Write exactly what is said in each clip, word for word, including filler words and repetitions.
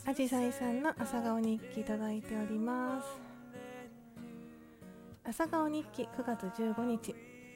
あじさいさんの朝顔日記届いております。朝顔日記くがつじゅうごにち。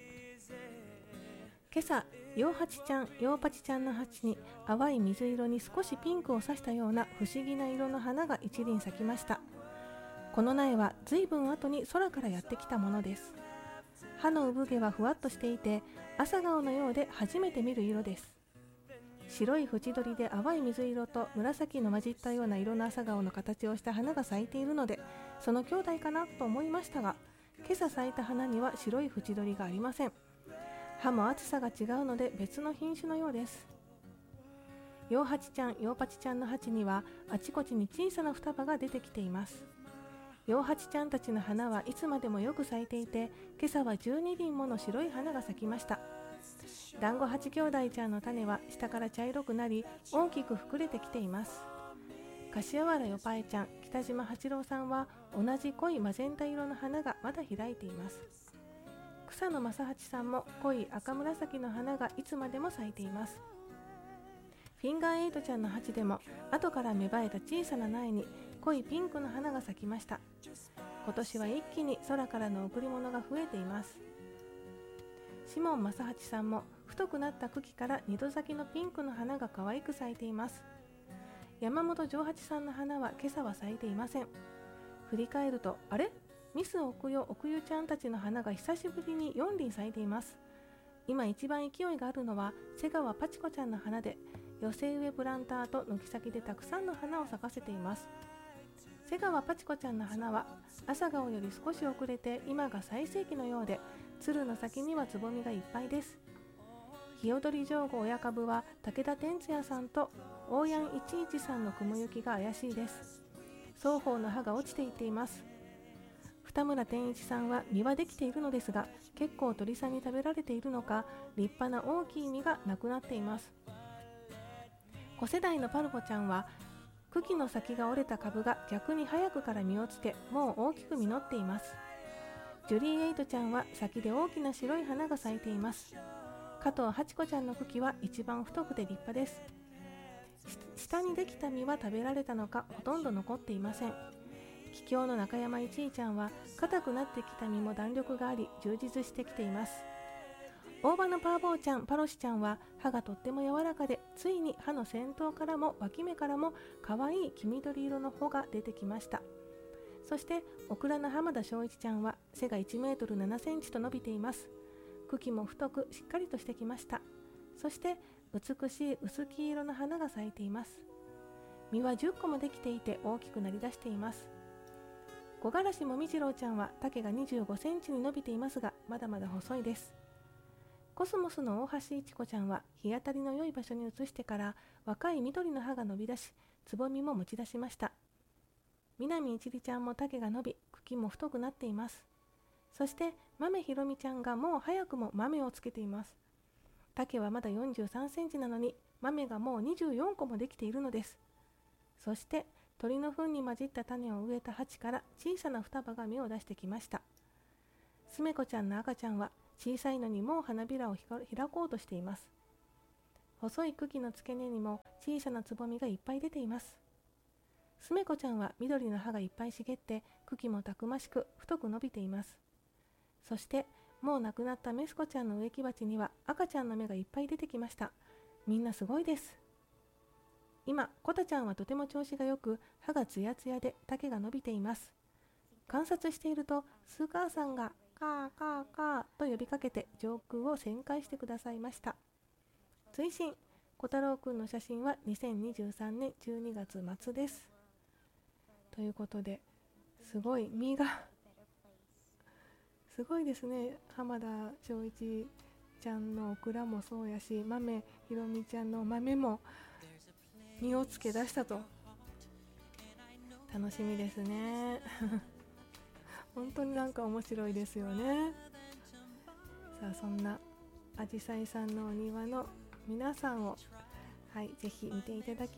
今朝、ヨウハチちゃん、ヨウパチちゃんの鉢に淡い水色に少しピンクを刺したような不思議な色の花が一輪咲きました。この苗は随分後に空からやってきたものです。葉の産毛はふわっとしていて、朝顔のようで初めて見る色です。白い縁取りで淡い水色と紫の混じったような色の朝顔の形をした花が咲いているので、その兄弟かなと思いましたが、今朝咲いた花には白い縁取りがありません。葉も厚さが違うので別の品種のようです。ヨウハチちゃん、ヨウパチちゃんの鉢にはあちこちに小さな双葉が出てきています。ヨウハチちゃんたちの花はいつまでもよく咲いていて、今朝はじゅうにりんもの白い花が咲きました。団子八兄弟ちゃんの種は下から茶色くなり大きく膨れてきています。柏原よぱえちゃん、北島八郎さんは同じ濃いマゼンタ色の花がまだ開いています。草野正八さんも濃い赤紫の花がいつまでも咲いています。フィンガーエイトちゃんの鉢でも後から芽生えた小さな苗に濃いピンクの花が咲きました。今年は一気に空からの贈り物が増えています。シモン正八さんも太くなった茎から二度咲きのピンクの花が可愛く咲いています。山本丈八さんの花は今朝は咲いていません。振り返ると、あれミス奥代奥代ちゃんたちの花が久しぶりによんりん咲いています。今一番勢いがあるのは瀬川パチコちゃんの花で、寄せ植えプランターと軒先でたくさんの花を咲かせています。瀬川パチコちゃんの花は朝顔より少し遅れて今が最盛期のようで、つるの先にはつぼみがいっぱいです。日踊り上後親株は武田天津屋さんと大山一一さんの雲行きが怪しいです。双方の葉が落ちていっています。二村天一さんは実はできているのですが、結構鳥さんに食べられているのか立派な大きい実がなくなっています。子世代のパルボちゃんは茎の先が折れた株が逆に早くから実をつけ、もう大きく実っています。ジュリーエイトちゃんは先で大きな白い花が咲いています。加藤八子ちゃんの茎は一番太くて立派です。下にできた実は食べられたのかほとんど残っていません。桔梗の中山一位ちゃんは硬くなってきた実も弾力があり充実してきています。大葉のパーボーちゃん、パロシちゃんは葉がとっても柔らかで、ついに葉の先頭からも脇芽からも可愛い黄緑色の穂が出てきました。そしてオクラの浜田翔一ちゃんは背がいちメートルななセンチと伸びています。茎も太くしっかりとしてきました。そして美しい薄黄色の花が咲いています。実はじゅっこもできていて大きくなりだしています。木枯らしもみじろうちゃんは丈がにじゅうごセンチに伸びていますが、まだまだ細いです。コスモスの大橋いちこちゃんは日当たりの良い場所に移してから若い緑の葉が伸び出し、つぼみも持ち出しました。南一里ちゃんも丈が伸び、茎も太くなっています。そして豆ひろみちゃんがもう早くも豆をつけています。丈はまだよんじゅうさんセンチなのに豆がもうにじゅうよんこもできているのです。そして鳥の糞に混じった種を植えた鉢から小さな双葉が芽を出してきました。すめこちゃんの赤ちゃんは小さいのにもう花びらを開こうとしています。細い茎の付け根にも小さなつぼみがいっぱい出ています。すめこちゃんは緑の葉がいっぱい茂って茎もたくましく太く伸びています。そしてもう亡くなったメスコちゃんの植木鉢には赤ちゃんの芽がいっぱい出てきました。みんなすごいです。今コタちゃんはとても調子がよく、葉がツヤツヤで丈が伸びています。観察しているとスーカーさんがカーカーカーと呼びかけて上空を旋回してくださいました。追伸、小太郎くんの写真はにせんにじゅうさんねんじゅうにがつまつです。ということで、すごい実がすごいですね。浜田翔一ちゃんのオクラもそうやし、豆ひろみちゃんの豆も実をつけ出したと。楽しみですね本当になんか面白いですよね。さあ、そんなあじさいさんのお庭の皆さんを、はい、ぜひ見ていただき